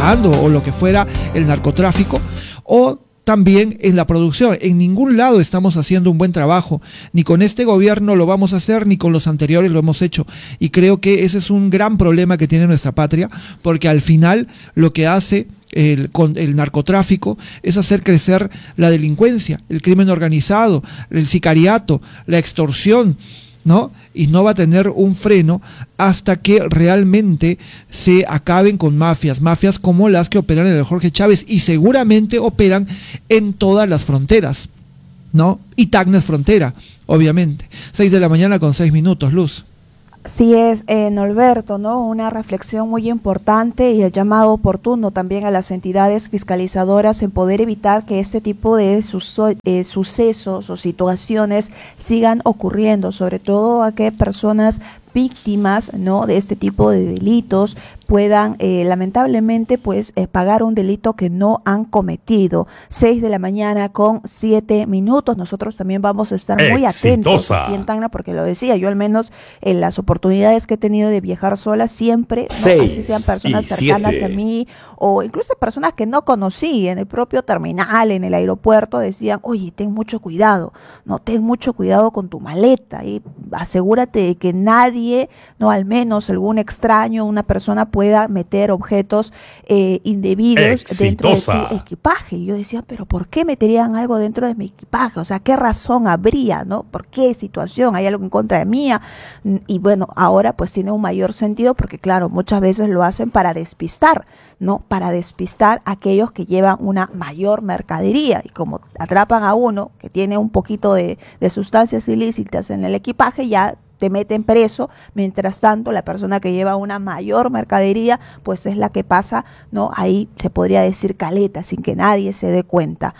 contrabando o lo que fuera el narcotráfico, o también en la producción. En ningún lado estamos haciendo un buen trabajo, ni con este gobierno lo vamos a hacer, ni con los anteriores lo hemos hecho, y creo que ese es un gran problema que tiene nuestra patria, porque al final lo que hace con el narcotráfico es hacer crecer la delincuencia, el crimen organizado, el sicariato, la extorsión, ¿no? Y no va a tener un freno hasta que realmente se acaben con mafias como las que operan en el Jorge Chávez, y seguramente operan en todas las fronteras, ¿no? Y Tacna es frontera, obviamente. 6:06 a.m, Luz. Sí es, Norberto, ¿no? Una reflexión muy importante y el llamado oportuno también a las entidades fiscalizadoras en poder evitar que este tipo de sucesos o situaciones sigan ocurriendo, sobre todo a que personas víctimas, ¿no?, de este tipo de delitos puedan lamentablemente pues pagar un delito que no han cometido. 6:07 a.m. Nosotros también vamos a estar muy atentos aquí en Tacna, porque lo decía yo, al menos en las oportunidades que he tenido de viajar sola, siempre, ¿no?, así sean personas cercanas a mí o incluso personas que no conocí en el propio terminal, en el aeropuerto, decían: oye, ten mucho cuidado, no, ten mucho cuidado con tu maleta y asegúrate de que nadie, no, al menos algún extraño, una persona pueda meter objetos indebidos dentro de tu equipaje. Y yo decía, pero ¿por qué meterían algo dentro de mi equipaje? O sea, ¿qué razón habría, no? ¿Por qué situación? ¿Hay algo en contra de mía? Y bueno, ahora pues tiene un mayor sentido, porque claro, muchas veces lo hacen para despistar, ¿no? Para despistar a aquellos que llevan una mayor mercadería, y como atrapan a uno que tiene un poquito de sustancias ilícitas en el equipaje, ya te meten preso. Mientras tanto, la persona que lleva una mayor mercadería, pues es la que pasa, ¿no? Ahí se podría decir caleta, sin que nadie se dé cuenta.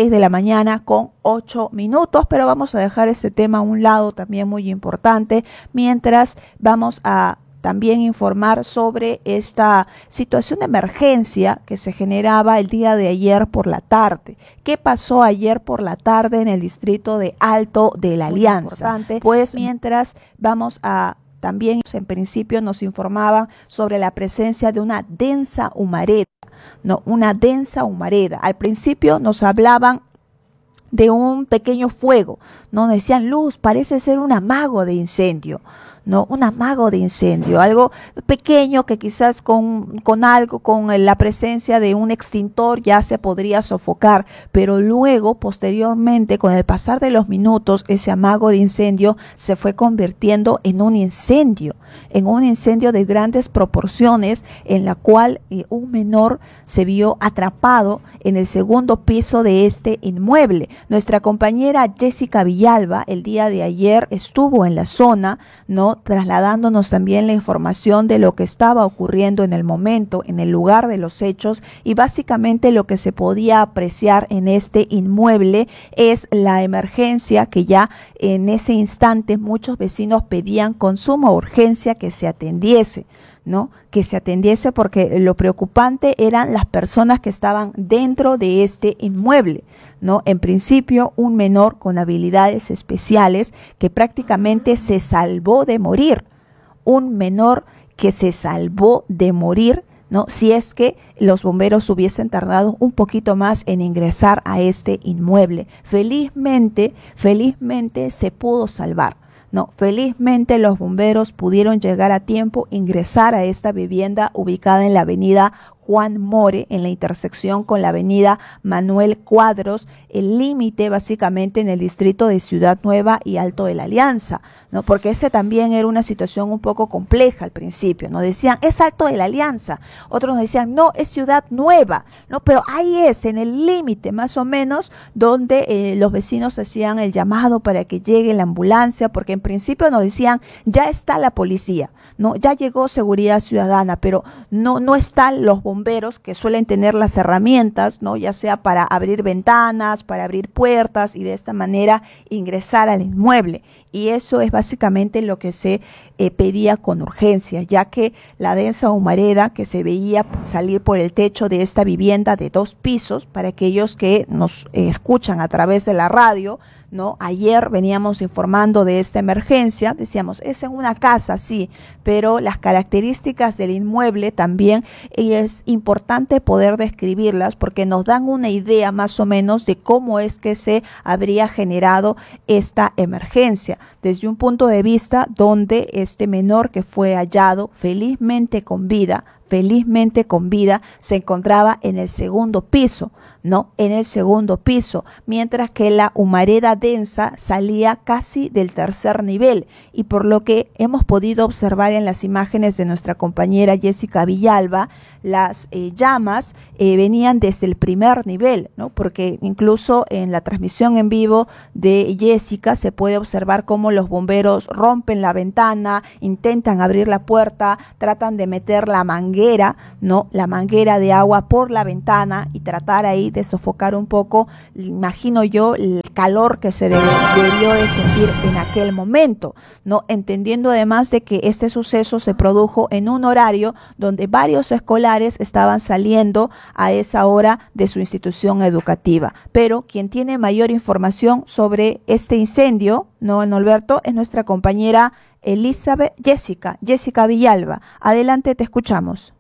6:08 a.m, pero vamos a dejar ese tema a un lado, también muy importante, mientras vamos a también informar sobre esta situación de emergencia que se generaba el día de ayer por la tarde. ¿Qué pasó ayer por la tarde en el distrito de Alto de la Alianza? Pues mientras vamos a también, en principio nos informaban sobre la presencia de una densa humareda, ¿no? Una densa humareda. Al principio nos hablaban de un pequeño fuego, ¿no? Decían: Luz, parece ser un amago de incendio, ¿no? Un amago de incendio, algo pequeño que quizás con la presencia de un extintor ya se podría sofocar, pero luego, posteriormente, con el pasar de los minutos, ese amago de incendio se fue convirtiendo en un incendio de grandes proporciones, en la cual un menor se vio atrapado en el segundo piso de este inmueble. Nuestra compañera Jessica Villalba el día de ayer estuvo en la zona, ¿no?, trasladándonos también la información de lo que estaba ocurriendo en el momento, en el lugar de los hechos, y básicamente lo que se podía apreciar en este inmueble es la emergencia que ya en ese instante muchos vecinos pedían con suma urgencia que se atendiese, ¿no? Que se atendiese, porque lo preocupante eran las personas que estaban dentro de este inmueble, ¿no? En principio, un menor con habilidades especiales que prácticamente se salvó de morir, un menor que se salvó de morir, ¿no? Si es que los bomberos hubiesen tardado un poquito más en ingresar a este inmueble. Felizmente se pudo salvar. No, felizmente los bomberos pudieron llegar a tiempo, ingresar a esta vivienda ubicada en la avenida Juan More, en la intersección con la avenida Manuel Cuadros, el límite básicamente en el distrito de Ciudad Nueva y Alto de la Alianza, ¿no? Porque ese también era una situación un poco compleja al principio. Nos decían, es Alto de la Alianza, otros nos decían, no, es Ciudad Nueva, ¿no? Pero ahí es, en el límite más o menos, donde los vecinos hacían el llamado para que llegue la ambulancia, porque en principio nos decían, ya está la policía, ¿no? Ya llegó seguridad ciudadana, pero no están los bomberos, que suelen tener las herramientas, ¿no? Ya sea para abrir ventanas, para abrir puertas y de esta manera ingresar al inmueble. Y eso es básicamente lo que se pedía con urgencia, ya que la densa humareda que se veía salir por el techo de esta vivienda de 2 pisos, para aquellos que nos escuchan a través de la radio, ¿no? Ayer veníamos informando de esta emergencia, decíamos, es en una casa, sí, pero las características del inmueble también es importante poder describirlas porque nos dan una idea más o menos de cómo es que se habría generado esta emergencia, desde un punto de vista donde este menor que fue hallado felizmente con vida, se encontraba en el segundo piso, ¿no? En el segundo piso, mientras que la humareda densa salía casi del tercer nivel, y por lo que hemos podido observar en las imágenes de nuestra compañera Jessica Villalba, las llamas venían desde el primer nivel, ¿no? Porque incluso en la transmisión en vivo de Jessica se puede observar cómo los bomberos rompen la ventana, intentan abrir la puerta, tratan de meter la manguera, ¿no? La manguera de agua por la ventana y tratar ahí de sofocar un poco, imagino yo, el calor que se debió de sentir en aquel momento, ¿no? Entendiendo además de que este suceso se produjo en un horario donde varios escolares estaban saliendo a esa hora de su institución educativa. Pero quien tiene mayor información sobre este incendio, ¿no, Norberto? Es nuestra compañera Jessica Villalba. Adelante, te escuchamos.